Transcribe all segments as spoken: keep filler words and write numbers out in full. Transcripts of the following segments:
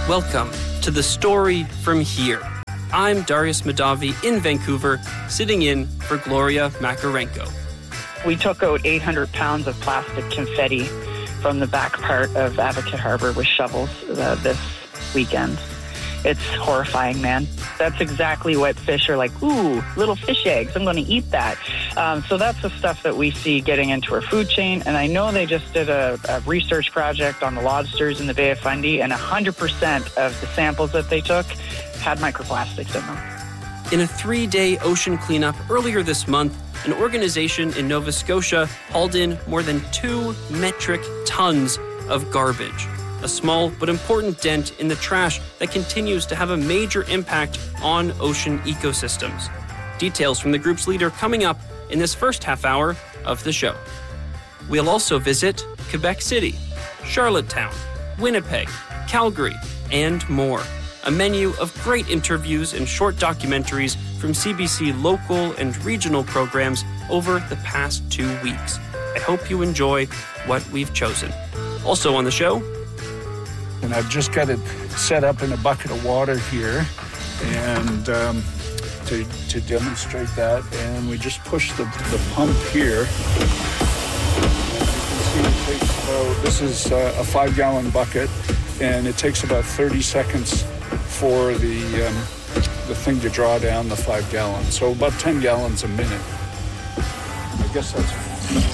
Welcome to The Story From Here. I'm Darius Madavi in Vancouver, sitting in for Gloria Makarenko. We took out eight hundred pounds of plastic confetti from the back part of Advocate Harbor with shovels uh, this weekend. It's horrifying, man. That's exactly what fish are like. Ooh, little fish eggs. I'm going to eat that. Um, so that's the stuff that we see getting into our food chain. And I know they just did a, a research project on the lobsters in the Bay of Fundy, and one hundred percent of the samples that they took had microplastics in them. In a three-day ocean cleanup earlier this month, an organization in Nova Scotia hauled in more than two metric tons of garbage. A small but important dent in the trash that continues to have a major impact on ocean ecosystems. Details from the group's leader coming up in this first half hour of the show. We'll also visit Quebec City, Charlottetown, Winnipeg, Calgary, and more. A menu of great interviews and short documentaries from C B C local and regional programs over the past two weeks. I hope you enjoy what we've chosen. Also on the show, and I've just got it set up in a bucket of water here, and um, to to demonstrate that, and we just push the, the pump here. And you can see it takes about, this is uh, a five gallon bucket, and it takes about thirty seconds for the um, the thing to draw down the five gallons. So about ten gallons a minute. I guess that's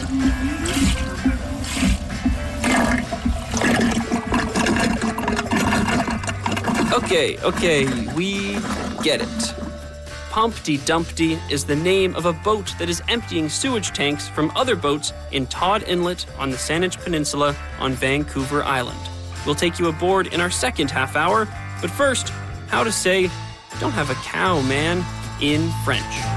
Okay, okay, we get it. Pumpty Dumpty is the name of a boat that is emptying sewage tanks from other boats in Todd Inlet on the Saanich Peninsula on Vancouver Island. We'll take you aboard in our second half hour, but first, how to say, don't have a cow, man, in French.